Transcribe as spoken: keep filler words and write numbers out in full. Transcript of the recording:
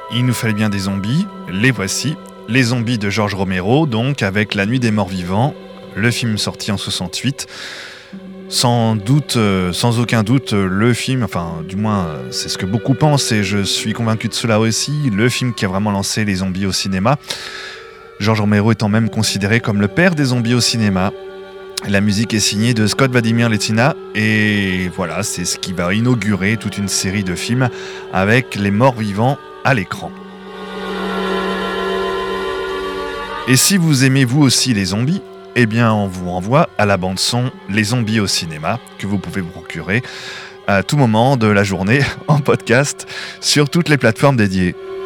Il nous fallait bien des zombies, les voici, les zombies de George Romero, donc avec La Nuit des Morts Vivants, le film sorti en soixante-huit. Sans doute, euh, sans aucun doute, le film, enfin du moins c'est ce que beaucoup pensent et je suis convaincu de cela aussi, le film qui a vraiment lancé les zombies au cinéma. George Romero étant même considéré comme le père des zombies au cinéma. La musique est signée de Scott Vladimir Lettina et voilà, c'est ce qui va inaugurer toute une série de films avec les morts vivants à l'écran. Et si vous aimez vous aussi les zombies, eh bien on vous renvoie à la bande-son Les Zombies au cinéma, que vous pouvez vous procurer à tout moment de la journée en podcast sur toutes les plateformes dédiées.